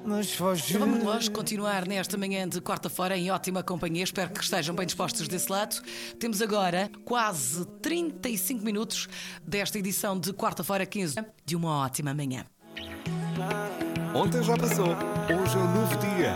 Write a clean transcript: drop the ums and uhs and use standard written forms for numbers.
Mas foge. Então vamos nós continuar nesta manhã de quarta-feira em ótima companhia. Espero que estejam bem dispostos desse lado. Temos agora quase 35 minutos desta edição de quarta-feira, 15 de uma ótima manhã. Ontem já passou, hoje é um novo dia.